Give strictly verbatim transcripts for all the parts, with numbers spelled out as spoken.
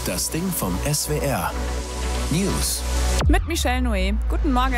Das Ding vom S W R. News. Mit Michelle Noé. Guten Morgen.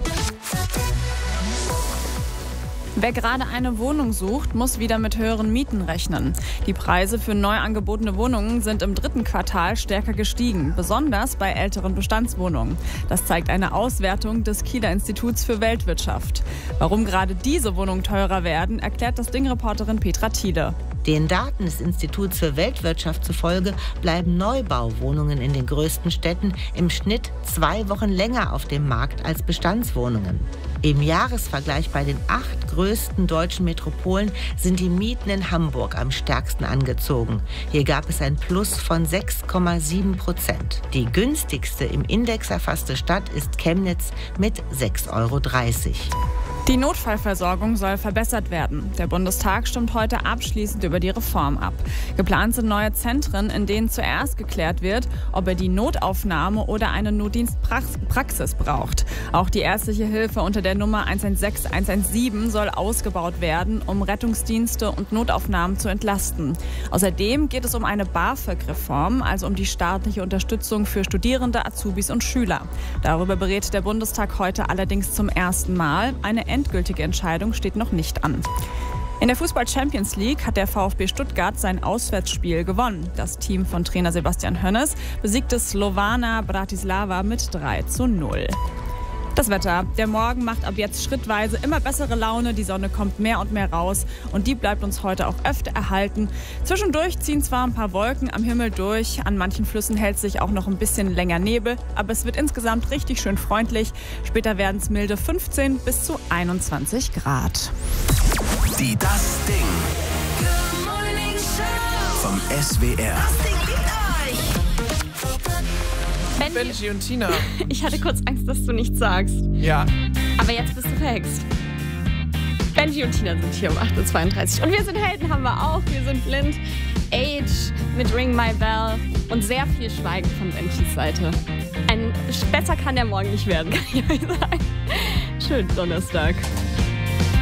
Wer gerade eine Wohnung sucht, muss wieder mit höheren Mieten rechnen. Die Preise für neu angebotene Wohnungen sind im dritten Quartal stärker gestiegen, besonders bei älteren Bestandswohnungen. Das zeigt eine Auswertung des Kieler Instituts für Weltwirtschaft. Warum gerade diese Wohnungen teurer werden, erklärt das Ding-Reporterin Petra Thiele. Den Daten des Instituts für Weltwirtschaft zufolge bleiben Neubauwohnungen in den größten Städten im Schnitt zwei Wochen länger auf dem Markt als Bestandswohnungen. Im Jahresvergleich bei den acht größten deutschen Metropolen sind die Mieten in Hamburg am stärksten angezogen. Hier gab es ein Plus von sechs Komma sieben Prozent. Die günstigste im Index erfasste Stadt ist Chemnitz mit sechs Euro dreißig. Die Notfallversorgung soll verbessert werden. Der Bundestag stimmt heute abschließend über die Reform ab. Geplant sind neue Zentren, in denen zuerst geklärt wird, ob er die Notaufnahme oder eine Notdienstpraxis braucht. Auch die ärztliche Hilfe unter der Nummer eins eins sechs eins eins sieben soll ausgebaut werden, um Rettungsdienste und Notaufnahmen zu entlasten. Außerdem geht es um eine BAföG-Reform, also um die staatliche Unterstützung für Studierende, Azubis und Schüler. Darüber berät der Bundestag heute allerdings zum ersten Mal. Eine endgültige Entscheidung steht noch nicht an. In der Fußball-Champions League hat der VfB Stuttgart sein Auswärtsspiel gewonnen. Das Team von Trainer Sebastian Hoeneß besiegte Slowana Bratislava mit drei zu null. Das Wetter. Der Morgen macht ab jetzt schrittweise immer bessere Laune. Die Sonne kommt mehr und mehr raus und die bleibt uns heute auch öfter erhalten. Zwischendurch ziehen zwar ein paar Wolken am Himmel durch. An manchen Flüssen hält sich auch noch ein bisschen länger Nebel. Aber es wird insgesamt richtig schön freundlich. Später werden es milde fünfzehn bis zu einundzwanzig Grad. Die Das Ding vom S W R. Benji und Tina. Ich hatte kurz Angst, dass du nichts sagst. Ja. Aber jetzt bist du verhext. Benji und Tina sind hier um acht Uhr zweiunddreißig. Und wir sind Helden, haben wir auch. Wir sind blind. Age mit Ring My Bell. Und sehr viel Schweigen von Benjis Seite. Ein besser kann der Morgen nicht werden, kann ich euch sagen. Schönen Donnerstag.